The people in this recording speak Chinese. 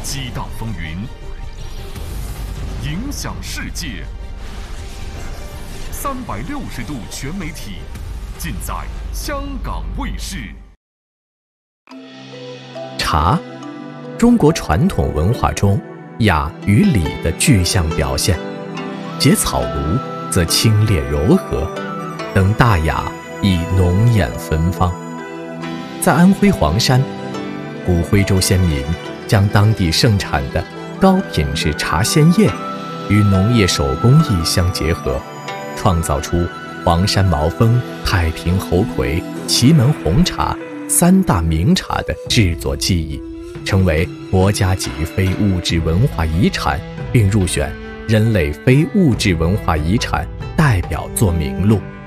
激荡风云，影响世界。360度全媒体，尽在香港卫视。 茶，中国传统文化中雅与礼的具象表现。结草庐则清冽柔和，登大雅亦浓艳芬芳。在安徽黄山，古徽州先民将当地盛产的高品质茶鲜叶与农业手工艺相结合，创造出黄山毛峰、太平猴魁、祁门红茶三大名茶的制作技艺，成为国家级非物质文化遗产，并入选人类非物质文化遗产代表作名录。